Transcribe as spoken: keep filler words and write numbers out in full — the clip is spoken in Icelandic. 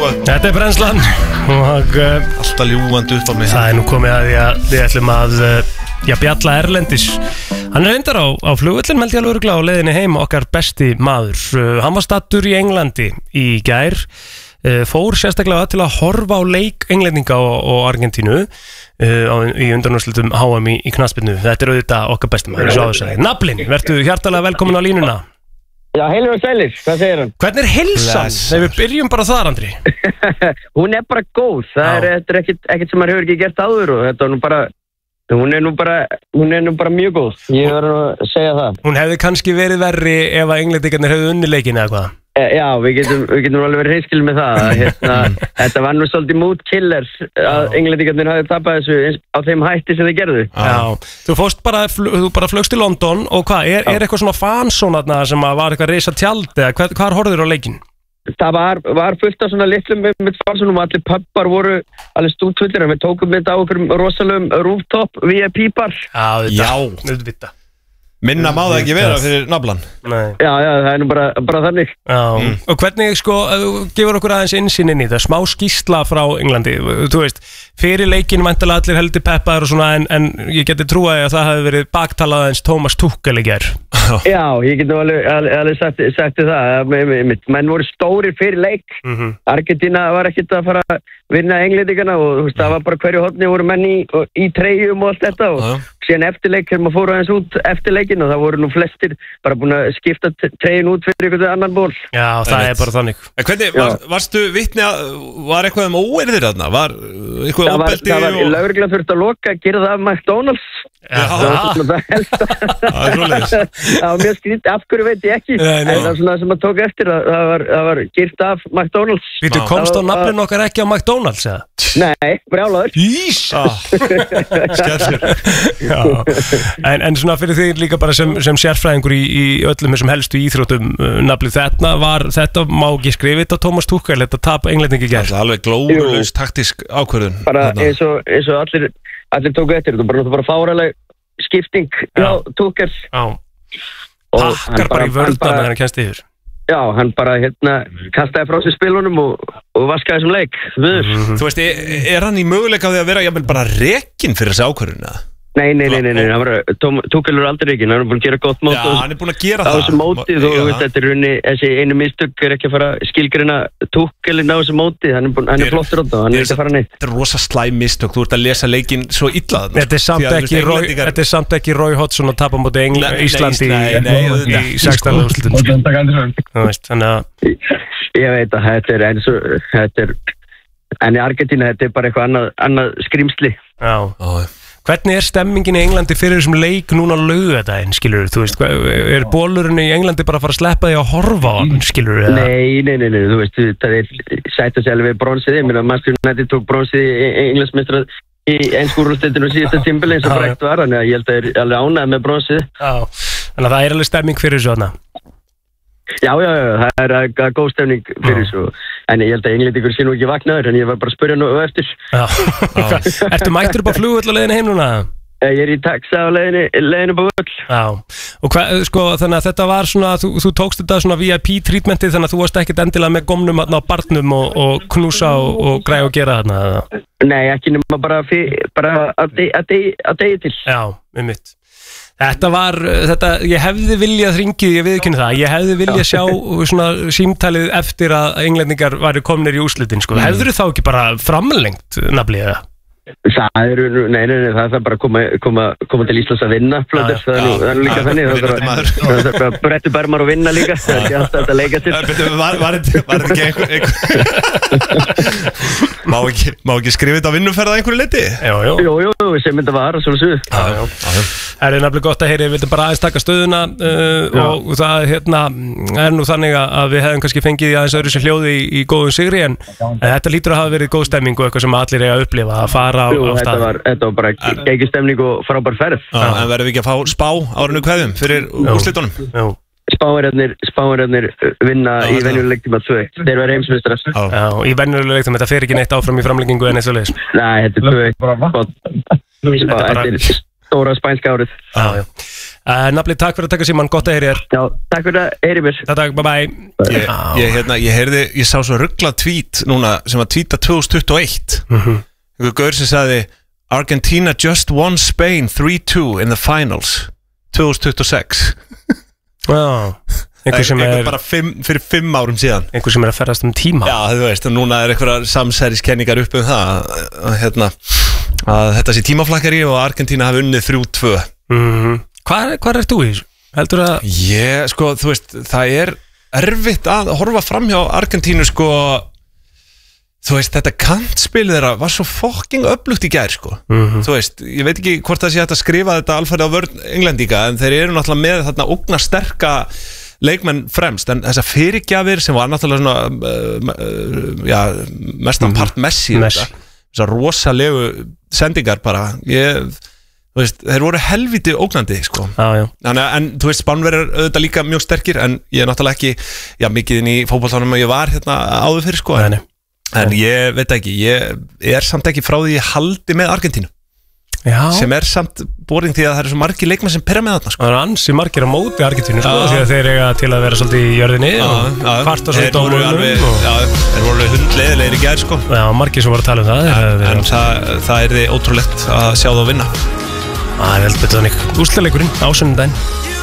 eitthvað. Þetta er brennslan og uh, alltaf ljúgandi upp á mig. Það er nú komið að því að við ætlum að uh, já, bjalla erlendis. Hann er reyndar á, á flugvöllin, held ég alveg örugglega á leiðinni heim, okkar besti maður. Uh, hann var stattur í Englandi í gær, uh, fór sérstaklega til að horfa á leik englendinga og, og Argentínu uh, á, í undanúrslitum H M í, í knattspyrnu. Þetta er auðvitað okkar besti maður, eins og áður sagði. Naflinn, vertu hjartalega velkomin á línuna. Já, heilur og sælir, hvað segir hann? Hvernig er heilsan? Þegar við byrjum bara þar, Andri. Hún er bara góð, það er, er ekkert, ekkert sem maður hefur ekki gert áður og þetta er nú bara, hún er nú bara, hún er nú bara mjög góð, ég verður að segja það. Hún hefði kannski verið verri ef að englendingarnir hefði unnið leikinn eða hvað? E, já, við getum, við getum alveg verið hreinskil með það, hérna, þetta var nú svolítið mood-killer að englendingarnir hafði tapað þessu á þeim hætti sem þeir gerðu. Já, þú fórst bara, þú bara flögst til London og hvað, er, er eitthvað svona fansónarna sem að var eitthvað risa tjald eða hvað, hvað horfður á leikinn? Það var, var fullt af svona litlum með, með fansónum og allir pubbar voru allir stútfullir og við tókum þetta á okkur rosalum rooftop V I P bar. Já, þetta, þetta. Minna má það ekki vera fyrir naflan. Nei. Já, já, það er nú bara, bara þannig. Já, mm. Og hvernig, sko, þú gefur okkur aðeins innsýn inn í það, smá skýrsla frá Englandi, þú veist, fyrir leikinn væntanlega allir heldur peppaður og svona, en, en ég geti trúið að það hefði verið baktalað eins Thomas Tuchel í gær. Já, ég get nú alveg, alveg sagt, sagt það, menn voru stórir fyrir leik, mm-hmm. Argentína var ekkert að fara að vinna englendingarna og þú veist, það var bara hverju horni voru menn í, í treyjum og allt þetta og uh-huh. síðan eftirleik, þegar maður fór aðeins út eftirleikin og það voru nú flestir bara búin að skipta treyjun út fyrir einhvern annan ból. Já, það er, er bara þannig. En hvernig, var, varstu vitni að, var eitthvað um óeirðir þarna? Var eitthvað óbeldi? Það var, var lögreglan þurfti að loka að gera það af McDonald's. Já, það var svona það helsta. Það er svoleiðis. Það var mjög skrítið, af hverju veit ég ekki. Nei, nei. En það var svona sem maður tók eftir að það var, það var girt af McDonald's. Þú komst á nafnin okkar ekki á McDonald's, eða? Nei, brjálaður. Ís! Skellur. Já, en, en svona fyrir því líka bara sem, sem sérfræðingur í, í öllum þessum helstu íþróttum uh, naflið þetta var, þetta má ekki skrifið á Thomas Tuchel, þetta tap englendingi gert. Það er alveg glórulaus taktísk ákvörðun. Bara eins og, eins og allir, allir tóku eftir, þetta bara, bara fáraleg skipting hjá Tuchel. Já, takkar bara í vörðna með hann kennst yfir. Já, hann bara hérna kastaði frá sér spilunum og, og vaskaði þessum leik. Mm-hmm. Þú veist, er, er hann í möguleika á því að vera jafnvel bara rekinn fyrir þessi ákvörðun eða? Nei, nei, nei, nei, nei, hann var, Tuchel er aldrei rekinn, hann er búin að gera gott mót. Já, hann er búin að gera það. Á þessu móti, þú veist, þetta er runni, þessi einu mistök er ekki að fara skilgreina Tuchelinn á þessu móti, hann er, búin, hann er flottur á það, hann er ekki að fara neitt. Þetta er rosa slæm mistök, þú ert að lesa leikinn svo illa þarna. Þetta er samt ekki, Roy, þetta er samt ekki Roy Hodgson að tapa móti Íslandi í sextán úrslitum. Þú veist, þannig að... Ég veit að þetta er eins og, þetta er, en í Argentína þetta er bara eitthvað annað, annað skrýmsli. Já. Hvernig er stemmingin í Englandi fyrir þessum leik núna laugardaginn, skilur þú veist, er bólurinn í Englandi bara að fara að sleppa því að horfa á hann, skilur þú? Nei, nei, nei, nei, þú veist, það er sætt að selja við bronsið, ég meina, Manchester United tók bronsið í Englandsmeistarað í ensku úrvalsdeildinni og síðasta tímabili eins og frægt var, þannig að ég held að það er alveg ánægð með bronsið. Já, þannig að það er alveg stemming fyrir þessu þarna. Já, já, já, það er að góð stefning fyrir þessu, en ég held að englendingur sé nú ekki vaknaður, en ég var bara að spyrja nú eftir. Já, ertu mættur upp á flugvöll á leiðinu heim núna? Ég er í taxa á leiðinu, leiðinu upp á völl. Já, og hvað, sko, þannig að þetta var svona, þú, þú tókst þetta svona V I P-treatmentið, þannig að þú varst ekkert endilega með gómnum á barnum og, og knúsa og, og græða og gera þarna? Nei, ekki nema bara, bara að degi til. Já, um mitt. Þetta var, þetta, ég hefði viljað hringið, ég viðurkenni það, ég hefði viljað sjá svona símtalið eftir að englendingar væri komnir í úrslitin, sko. Mm. Hefður þú þá ekki bara framlengt nafnið það? Það eru, nei, nei, nei, það er bara að koma, koma, koma til Íslands að vinna, plöður, það er nú, það er nú líka þannig, það er bara brettu bermar að vinna líka, það er ekki alltaf að leika sér. Var þetta ekki einhver, má ekki, má ekki skrifa þetta á vinnuferð að einhverju leiti? Jú, jú. Jú, jú, sem þetta var, svona svo. Já, já, já. Það er nefnilega gott að heyri, við veitum bara aðeins taka stöðuna uh, og það hérna, er nú þannig að við hefum kannski fengið aðeins öðru sér hljóði í, í góðum sigri en, en þetta lítur að hafa verið góð stemming og eitthvað sem allir eiga að upplifa að fara á, Jú, á stað. Þetta var, þetta var bara ekki stemning og frábær ferð. Já, en verðum við ekki að fá spá árinu kveðum fyrir úrslitunum? Jú. Spáirarnir, spáirarnir vinna já, í venjuleg leiktíma tvö eitt. Þeir verða heimsmeistarar. Já, í venjuleg leiktíma, þetta fer ekki neitt áfram í framlengingu en eitt svoleiðis. Nei, þetta er tvö eitt. Þetta er stóra spænska árið. Já, já. Uh, Nafli, takk fyrir að taka síman, gott að heyri þér. Já, takk fyrir að heyri mér. Takk, takk, bye bye. Ég, ég, hérna, ég heyrði, ég sá svo rugglað tweet núna sem var tweetað tvö þúsund tuttugu og eitt. Mhm. Einhver gaur sem sagði Argentina just won Spain three two in the finals tvö þúsund tuttugu og sex. Já, einhver sem Einhver er bara fimm, fyrir fimm árum síðan. einhver sem er að ferðast um tíma. Já, þú veist, og núna er einhverjar samsæriskenningar upp um það að, að, hérna, að þetta sé tímaflakkari og Argentina hafi unnið þrjú tvö. Mhm. Hvað hvað ert þú í þessu? Heldur að Ég, sko, þú veist, það er erfitt að horfa fram hjá Argentínu, sko. Þú veist, þetta kantspil þeirra var svo fucking öflugt í gær, sko. Mhm. Þú veist, ég veit ekki hvort það sé hægt að skrifa þetta alfarið á vörn Englendinga, en þeir eru náttúrulega með þarna ógna sterka leikmenn fremst, en þessar fyrirgjafir sem var náttúrulega svona uh, uh, já, mestan part Messi, Messi. þetta, þessar rosalegu sendingar bara, ég, þú veist, þeir voru helviti ógnandi, sko. Já, já. Þannig að, en þú veist, Spánverjar auðvitað líka mjög sterkir, en ég er náttúrulega ekki, já, mikið inn í fótboltanum að ég var hérna áður fyrir, sko. Nei, nei. En ég veit ekki, ég er samt ekki frá því ég haldi með Argentínu, Já. sem er samt boring því að það eru svo margir leikmenn sem perra með þarna, sko. Það eru ansi margir á móti Argentínu, sko, Já. því að þeir eiga til að vera svolítið í jörðinni og kvarta Þeir svolítið á voru mólunum alveg, og... já, þeir voru hundleiðilegir í gær, sko. Já, margir sem voru að tala um það. En, en það, það er því ótrúlegt að sjá þá vinna. Það er heldur betur þannig. Úrslitaleikurinn á sunnudaginn.